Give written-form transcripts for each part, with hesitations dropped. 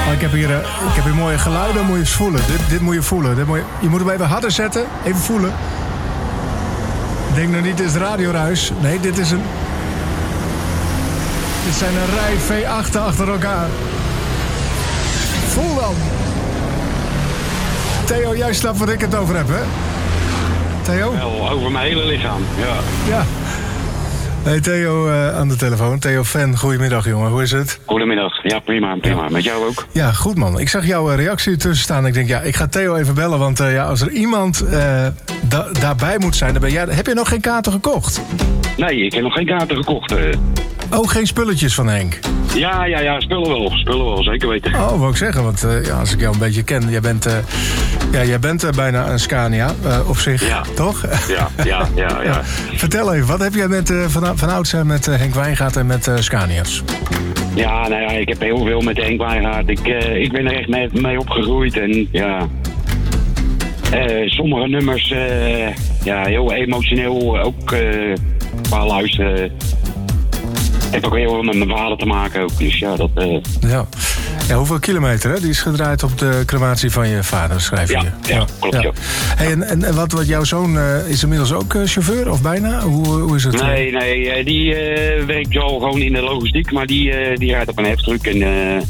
Oh, ik heb hier mooie geluiden, moet je eens voelen. Dit moet je voelen. Je moet hem even harder zetten, even voelen. Ik denk nog niet, dit is radioruis. Nee, dit zijn een rij V8 achter elkaar. Voel dan. Theo, jij snapt wat ik het over heb, hè? Theo? Wel, over mijn hele lichaam, ja. Hey Theo aan de telefoon. Theo Fan, goedemiddag jongen, hoe is het? Goedemiddag, ja prima. Ja. Met jou ook? Ja, goed man. Ik zag jouw reactie ertussen staan. Ik denk, ik ga Theo even bellen, want als er iemand daarbij moet zijn, dan ben jij... Heb je nog geen kaarten gekocht? Nee, ik heb nog geen kaarten gekocht. Oh, geen spulletjes van Henk? Ja, spullen wel, zeker weten. Oh, wou ik zeggen, want als ik jou een beetje ken, jij bent bijna een Scania op zich, toch? Ja. Vertel even, wat heb jij van oudsher met Henk Wijngaard en met Scania's? Ja, nou ja, ik heb heel veel met Henk Wijngaard. Ik ben er echt mee opgegroeid en ja... sommige nummers, heel emotioneel, ook qua luisteren... Het heeft ook heel veel met mijn vader te maken ook, dus ja, dat... Ja, hoeveel kilometer, hè? Die is gedraaid op de crematie van je vader, schrijf je. Ja, klopt, ja. Hey, en wat jouw zoon is inmiddels ook chauffeur, of bijna? Hoe is het? Nee, die werkt wel gewoon in de logistiek, maar die rijdt op een heftruck en...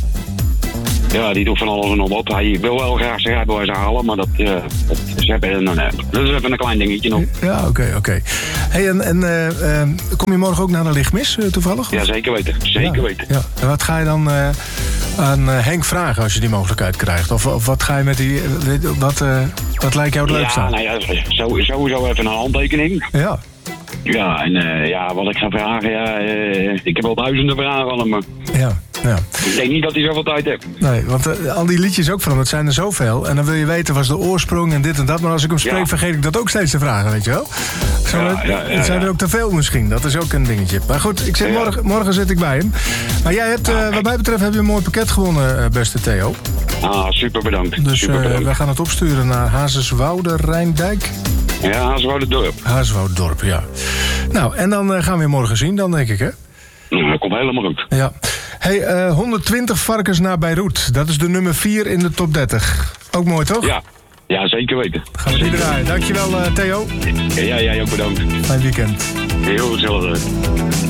die doet van alles en nog wat. Hij wil wel graag zijn rijbewijs halen, maar dat is even een klein dingetje nog. Ja, oké. Hey, en kom je morgen ook naar de lichtmis, toevallig? Ja, zeker weten. Ja. En wat ga je dan aan Henk vragen als je die mogelijkheid krijgt? Of wat ga je met die... Wat lijkt jou het leukste aan? Sowieso even een handtekening. Ja. Ja, en wat ik ga vragen, ik heb wel duizenden vragen aan hem, maar... Ja. Ik denk niet dat hij zoveel tijd heeft. Nee, want al die liedjes ook van hem, het zijn er zoveel. En dan wil je weten, was de oorsprong en dit en dat. Maar als ik hem spreek, vergeet ik dat ook steeds te vragen, weet je wel? Het zijn er ook te veel misschien, dat is ook een dingetje. Maar goed, morgen zit ik bij hem. Maar jij hebt, wat mij betreft, heb je een mooi pakket gewonnen, beste Theo. Super bedankt. Dus we gaan het opsturen naar Hazerswoude, Rijndijk. Ja, Hazerswoude-dorp. Hazerswoude-dorp, ja. Nou, en dan gaan we je morgen zien, dan denk ik, hè? Nou, dat komt helemaal goed. Ja. Hey, 120 varkens naar Beirut. Dat is de nummer 4 in de top 30. Ook mooi, toch? Ja, zeker weten. Gaan we die draaien. Dankjewel, Theo. Ja, jij ook bedankt. Fijn weekend. Heel gezellig.